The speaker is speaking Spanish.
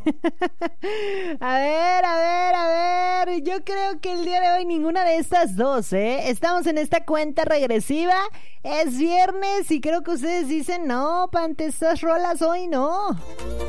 A ver. Yo creo que el día de hoy ninguna de estas dos, ¿eh? Estamos en esta cuenta regresiva. Es viernes y creo que ustedes dicen, no, Pante, estas rolas hoy no.